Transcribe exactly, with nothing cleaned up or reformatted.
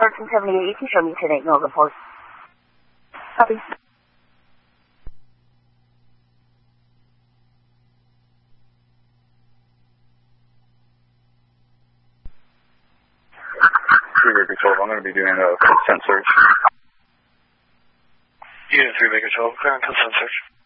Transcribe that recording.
thirteen seventy-eight, you can show me ten eight, no report. Copy. three Baker twelve, I'm going to be doing a consent search. Unit three Baker twelve, current consent search.